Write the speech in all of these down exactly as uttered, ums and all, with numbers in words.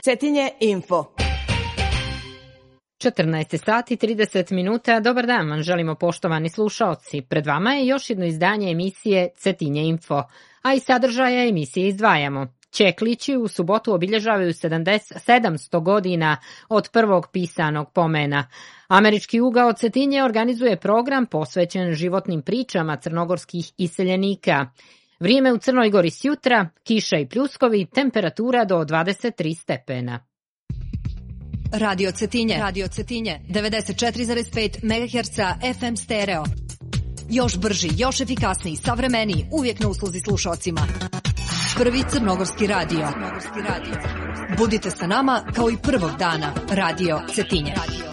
Cetinje info. četrnaest sati i trideset minuta. Dobar dan vam želimo, poštovani slušaoci. Pred vama je još jedno izdanje emisije Cetinje info, a iz sadržaja emisije izdvajamo. Čeklići u subotu obilježavaju sedamsto godina od prvog pisanog pomena. Američki ugao Cetinje organizuje program posvećen životnim pričama crnogorskih iseljenika. Vrijeme u Crnoj Gori sjutra, kiša i pljuskovi, temperatura do dvadeset tri stepena. Radio Cetinje, Radio Cetinje, devedeset četiri zarez pet megaherca F M stereo. Još brži, još efikasniji, savremeniji, uvijek na usluzi slušalcima. Prvi crnogorski radio. Budite sa nama kao i prvog dana. Radio Cetinje.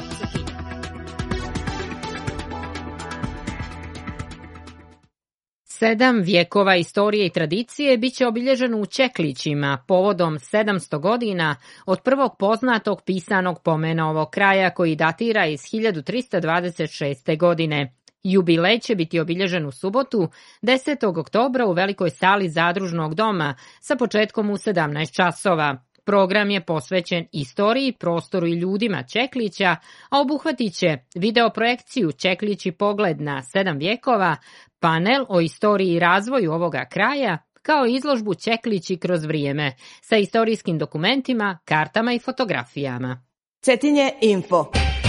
Sedam vjekova istorije i tradicije bit će obilježeno u Čeklićima povodom sedamsto godina od prvog poznatog pisanog pomena ovog kraja koji datira iz hiljadu trista dvadeset šeste. godine. Jubilej će biti obilježen u subotu, desetog oktobra u velikoj sali Zadružnog doma sa početkom u sedamnaest časova. Program je posvećen istoriji, prostoru i ljudima Čeklića, a obuhvatit će videoprojekciju Čeklić i pogled na sedam vjekova, panel o istoriji i razvoju ovoga kraja, kao i izložbu Čeklići kroz vrijeme sa istorijskim dokumentima, kartama i fotografijama. Cetinje info.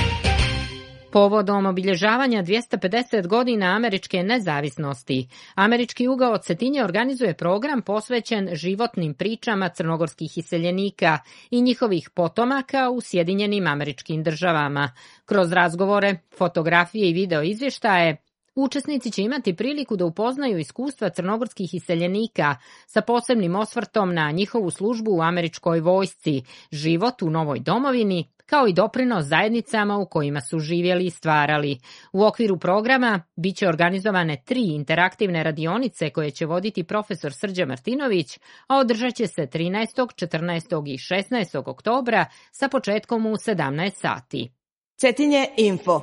Povodom obilježavanja dvjesto pedeset godina američke nezavisnosti, Američki ugao Cetinje organizuje program posvećen životnim pričama crnogorskih iseljenika i njihovih potomaka u Sjedinjenim Američkim Državama. Kroz razgovore, fotografije i video izvještaje, učesnici će imati priliku da upoznaju iskustva crnogorskih iseljenika sa posebnim osvrtom na njihovu službu u američkoj vojsci, život u novoj domovini, kao i doprinos zajednicama u kojima su živjeli i stvarali. U okviru programa bit će organizovane tri interaktivne radionice koje će voditi profesor Srđan Martinović, a održat će se trinaestog, četrnaestog i šesnaestog oktobra sa početkom u sedamnaest sati. Cetinje info.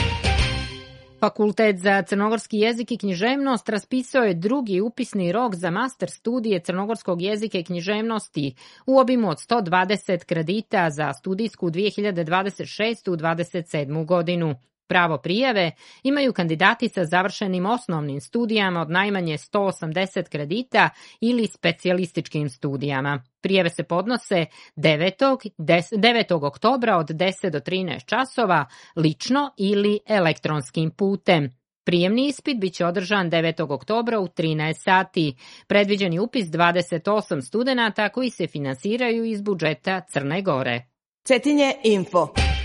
Fakultet za crnogorski jezik i književnost raspisao je drugi upisni rok za master studije crnogorskog jezika i književnosti u obimu od sto dvadeset kredita za studijsku dvije hiljade dvadeset šeste. dvadeset sedme. godinu. Pravo prijave imaju kandidati sa završenim osnovnim studijama od najmanje sto osamdeset kredita ili specijalističkim studijama. Prijave se podnose devetog oktobra od deset do trinaest časova, lično ili elektronskim putem. Prijemni ispit bit će održan devetog oktobra u trinaest sati. Predviđen je upis dvadeset osam studenata koji se finansiraju iz budžeta Crne Gore. Cetinje info.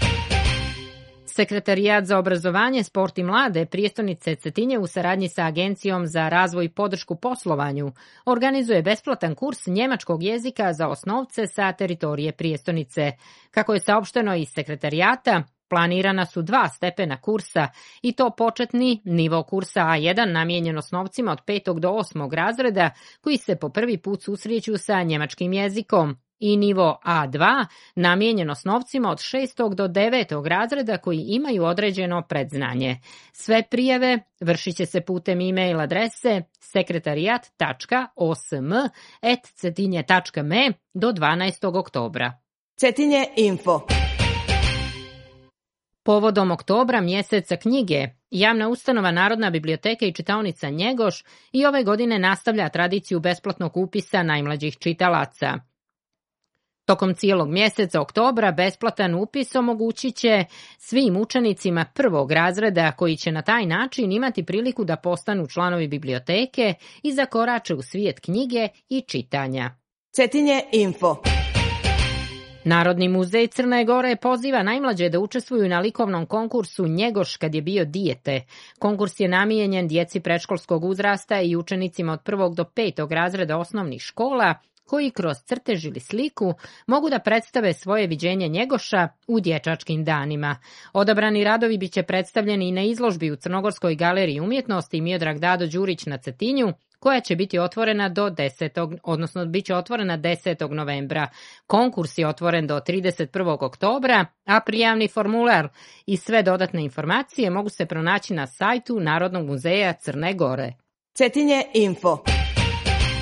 Sekretarijat za obrazovanje, sport i mlade prijestolnice Cetinje u saradnji sa Agencijom za razvoj i podršku poslovanju organizuje besplatan kurs njemačkog jezika za osnovce sa teritorije prijestolnice. Kako je saopšteno iz sekretarijata, planirana su dva stepena kursa i to početni nivo kursa A jedan namijenjen osnovcima od petog do osmog razreda koji se po prvi put susreću sa njemačkim jezikom, i nivo A dva namijenjen osnovcima od šestog do devetog razreda koji imaju određeno predznanje. Sve prijave vršit će se putem e-mail adrese sekretarijat tačka osm at cetinje tačka me do dvanaestog oktobra. Cetinje info. Povodom oktobra, mjeseca knjige, javna ustanova Narodna biblioteka i čitaonica Njegoš i ove godine nastavlja tradiciju besplatnog upisa najmlađih čitalaca. Tokom cijelog mjeseca oktobra besplatan upis omogućit će svim učenicima prvog razreda koji će na taj način imati priliku da postanu članovi biblioteke i zakorače u svijet knjige i čitanja. Cetinje info. Narodni muzej Crne Gore poziva najmlađe da učestvuju na likovnom konkursu Njegoš kad je bio dijete. Konkurs je namijenjen djeci predškolskog uzrasta i učenicima od prvog do petog razreda osnovnih škola, koji kroz crtež ili sliku mogu da predstave svoje viđenje Njegoša u dječačkim danima. Odabrani radovi biće predstavljeni i na izložbi u Crnogorskoj galeriji umjetnosti Miodrag Dado Đurić na Cetinju, koja će biti otvorena do desetog odnosno bit će otvorena desetog novembra. Konkurs je otvoren do trideset prvog oktobra, a prijavni formular i sve dodatne informacije mogu se pronaći na sajtu Narodnog muzeja Crne Gore. Cetinje info.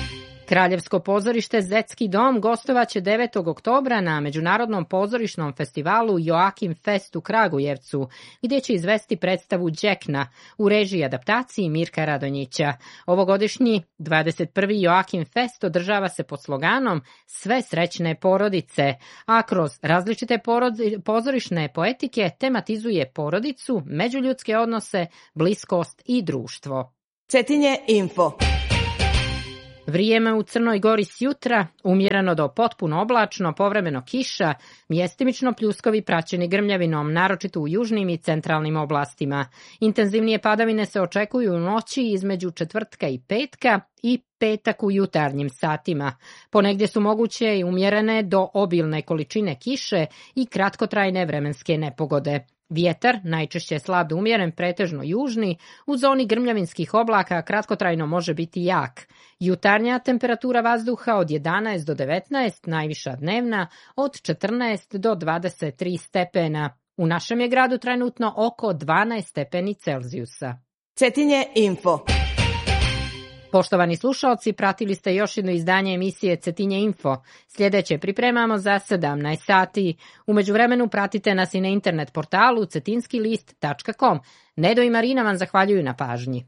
Kraljevsko pozorište Zetski dom gostovaće devetog oktobra na Međunarodnom pozorišnom festivalu Joakim Fest u Kragujevcu, gdje će izvesti predstavu Đekna u režiji i adaptaciji Mirka Radonjića. Ovogodišnji dvadeset prvi Joakim Fest održava se pod sloganom Sve srećne porodice, a kroz različite porodi, pozorišne poetike tematizuje porodicu, međuljudske odnose, bliskost i društvo. Cetinje info. Vrijeme u Crnoj Gori sjutra, umjereno do potpuno oblačno, povremeno kiša, mjestimično pljuskovi praćeni grmljavinom, naročito u južnim i centralnim oblastima. Intenzivnije padavine se očekuju u noći između četvrtka i petka i petak u jutarnjim satima. Ponegdje su moguće i umjerene do obilne količine kiše i kratkotrajne vremenske nepogode. Vjetar, najčešće slab do umjeren, pretežno južni, u zoni grmljavinskih oblaka kratkotrajno može biti jak. Jutarnja temperatura vazduha od jedanaest do devetnaest, najviša dnevna od četrnaest do dvadeset tri stepena. U našem je gradu trenutno oko dvanaest stepeni Celzijusa. Cetinje info. Poštovani slušalci, pratili ste još jedno izdanje emisije Cetinje info. Sljedeće pripremamo za sedamnaest sati. U međuvremenu pratite nas i na internet portalu cetinski list tačka com. Nedo i Marina vam zahvaljuju na pažnji.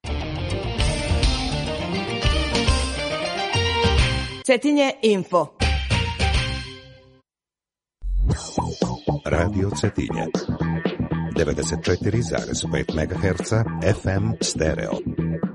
Cetinje info. Radio Cetinje devedeset četiri zarez pet megaherca F M stereo.